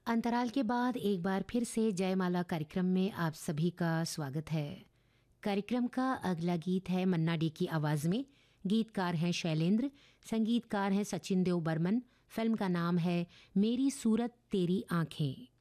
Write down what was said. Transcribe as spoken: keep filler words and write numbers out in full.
अंतराल के बाद एक बार फिर से जयमाला कार्यक्रम में आप सभी का स्वागत है। कार्यक्रम का अगला गीत है मन्ना डे की आवाज़ में। गीतकार हैं शैलेंद्र, संगीतकार हैं सचिन देव बर्मन। फिल्म का नाम है मेरी सूरत तेरी आँखें।